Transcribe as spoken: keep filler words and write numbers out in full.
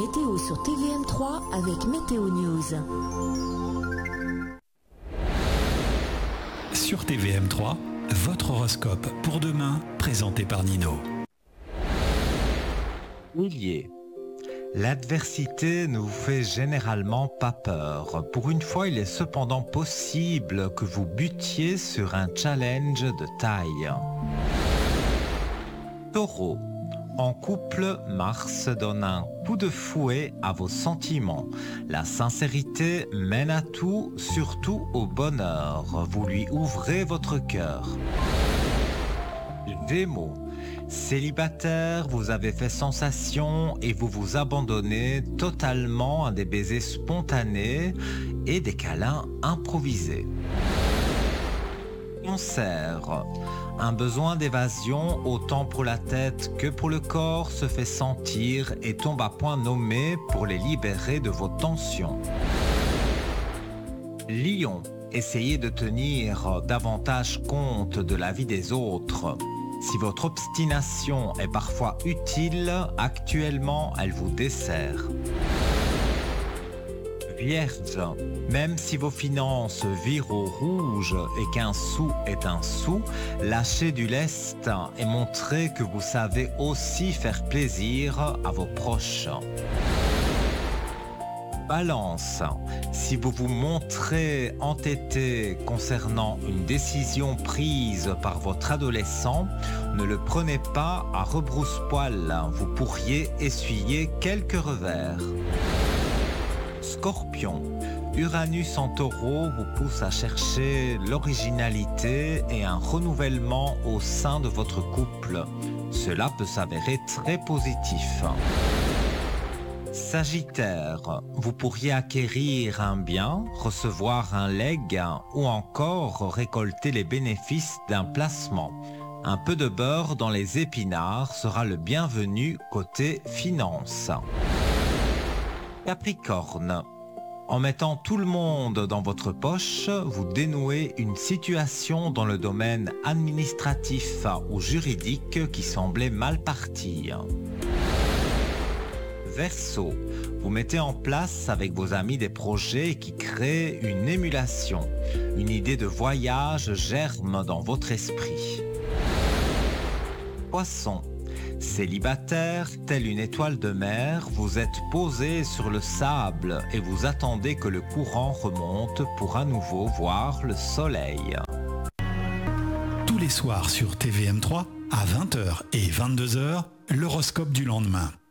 météo sur T V M trois avec Météo News. Sur T V M trois, votre horoscope pour demain, présenté par Nino. Bélier. L'adversité ne vous fait généralement pas peur. Pour une fois, il est cependant possible que vous butiez sur un challenge de taille. Taureau. En couple, Mars donne un coup de fouet à vos sentiments. La sincérité mène à tout, surtout au bonheur. Vous lui ouvrez votre cœur. Gémeaux. Célibataire, vous avez fait sensation et vous vous abandonnez totalement à des baisers spontanés et des câlins improvisés. Cancer. Un besoin d'évasion, autant pour la tête que pour le corps, se fait sentir et tombe à point nommé pour les libérer de vos tensions. Lion. Essayez de tenir davantage compte de la vie des autres. Si votre obstination est parfois utile, actuellement, elle vous dessert. Vierge, même si vos finances virent au rouge et qu'un sou est un sou, lâchez du lest et montrez que vous savez aussi faire plaisir à vos proches. Balance, si vous vous montrez entêté concernant une décision prise par votre adolescent, ne le prenez pas à rebrousse-poil, vous pourriez essuyer quelques revers. Scorpion, Uranus en taureau vous pousse à chercher l'originalité et un renouvellement au sein de votre couple. Cela peut s'avérer très positif. Sagittaire, vous pourriez acquérir un bien, recevoir un legs ou encore récolter les bénéfices d'un placement. Un peu de beurre dans les épinards sera le bienvenu côté finance. Capricorne, en mettant tout le monde dans votre poche, vous dénouez une situation dans le domaine administratif ou juridique qui semblait mal partie. Verseau, vous mettez en place avec vos amis des projets qui créent une émulation. Une idée de voyage germe dans votre esprit. Poisson, célibataire, telle une étoile de mer, vous êtes posé sur le sable et vous attendez que le courant remonte pour à nouveau voir le soleil. Tous les soirs sur T V M trois, à vingt heures et vingt-deux heures, l'horoscope du lendemain.